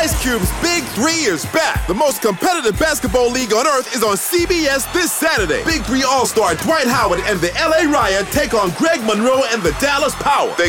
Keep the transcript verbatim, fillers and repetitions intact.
Ice Cube's Big Three is back. The most competitive basketball league on earth is on C B S this Saturday. Big Three All-Star Dwight Howard and the L A Riot take on Greg Monroe and the Dallas Power. They